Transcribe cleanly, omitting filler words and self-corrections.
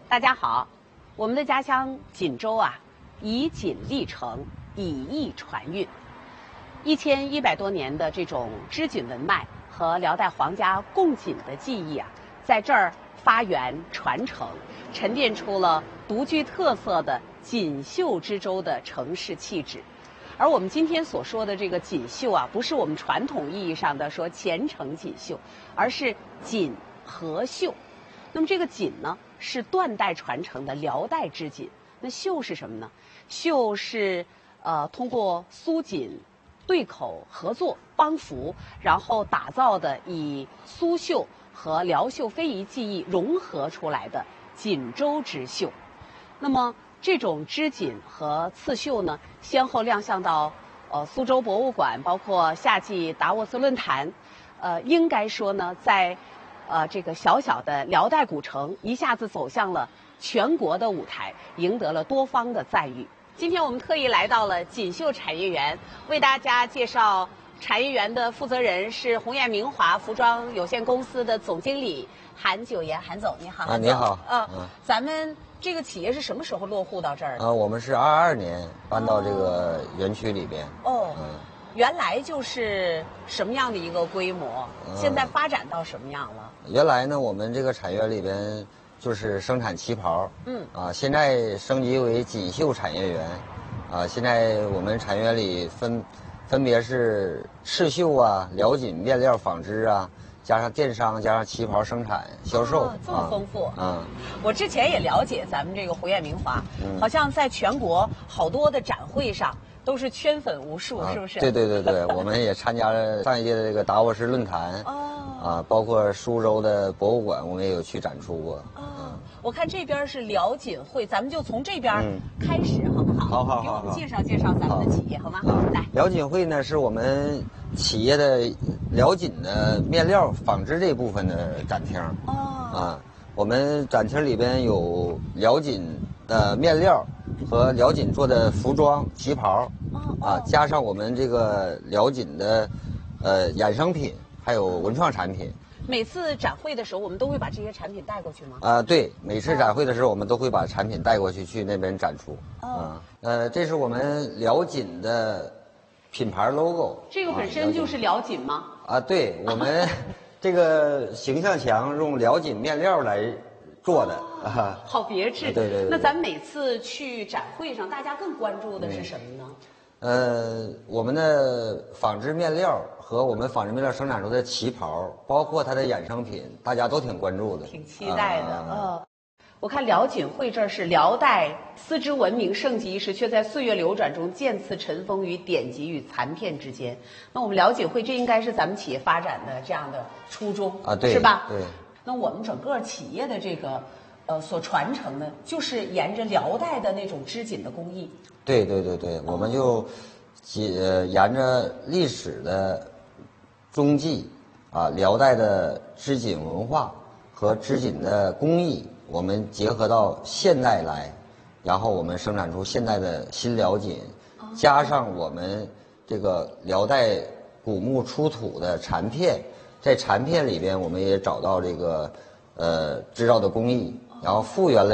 大家好，我们的家乡锦州啊，以锦历城，以艺传韵。1100多年的这种织锦文脉和辽代皇家贡锦的技艺啊，在这儿发源传承，沉淀出了独具特色的锦绣之州的城市气质。而我们今天所说的这个锦绣啊，不是我们传统意义上的说虔诚锦绣，而是锦和绣。那么这个锦呢，是断代传承的辽代织锦。那绣是什么呢？绣是通过苏锦对口合作帮扶，然后打造的以苏绣和辽绣非遗技艺融合出来的锦州织绣。那么这种织锦和刺绣呢，先后亮相到苏州博物馆，包括夏季达沃斯论坛。应该说呢，在这个小小的辽代古城一下子走向了全国的舞台，赢得了多方的赞誉。今天我们特意来到了锦绣产业园，为大家介绍产业园的负责人是鸿雁明华服装有限公司的总经理韩九岩。韩总你好。 你好。 咱们这个企业是什么时候落户到这儿的？ 我们是22年搬到这个园区里边。 原来就是什么样的一个规模？现在发展到什么样了？ 原来呢，我们这个产业园里边就是生产旗袍。现在升级为锦绣产业园。现在我们产业园里分别是刺绣啊、辽锦面料纺织啊，加上电商，加上旗袍生产销售。 这么丰富。我之前也了解咱们这个鸿雁明华，好像在全国好多的展会上都是圈粉无数，是不是？ 对，我们也参加了上一届的这个达沃斯论坛。包括苏州的博物馆，我们也有去展出过。 我看这边是辽锦会，咱们就从这边开始，好不好？ 好。 给我们介绍介绍咱们的企业，好吗？来， 辽锦会呢是我们企业的辽锦的面料纺织这部分的展厅。我们展厅里边有辽锦的面料和辽锦做的服装旗袍。加上我们这个辽锦的衍生品，还有文创产品。 每次展会的时候，我们都会把这些产品带过去吗？ 对，每次展会的时候，我们都会把产品带过去，去那边展出。这是我们辽锦的品牌 logo。 这个本身就是辽锦吗？ 对，我们这个形象墙用辽锦面料来做的。 好别致。 对。 那咱每次去展会上，大家更关注的是什么呢？ 我们的纺织面料和我们纺织面料生产出的旗袍，包括它的衍生品，大家都挺关注的， 挺期待的。我看辽锦会这儿是辽代丝织文明盛极一时，却在岁月流转中渐次尘封于典籍与残片之间。那我们辽锦会，这应该是咱们企业发展的这样的初衷对， 是吧？ 对。 那我们整个企业的这个所传承的，就是沿着辽代的那种织锦的工艺。 对，我们就沿着历史的踪迹辽代的织锦文化和织锦的工艺，我们结合到现代来，然后我们生产出现代的新辽锦，加上我们这个辽代古木出土的残片，在残片里边我们也找到这个制造的工艺，然后复原了